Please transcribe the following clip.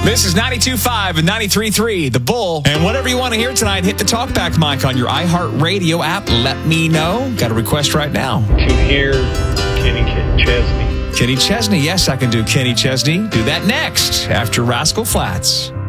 This is 92.5 and 93.3, The Bull. And whatever you want to hear tonight, hit the talkback mic on your iHeartRadio app. Let me know. Got a request right now. To hear Kenny Chesney. Kenny Chesney. Yes, I can do Kenny Chesney. Do that next after Rascal Flatts.